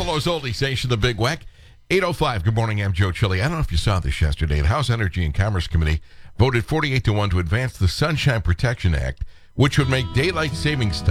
Buffalo's oldie station, the Big Wack. 8:05. Good morning. I'm Joe Chili. I don't know if you saw this yesterday. The House Energy and Commerce Committee voted 48-1 to advance the Sunshine Protection Act, which would make daylight savings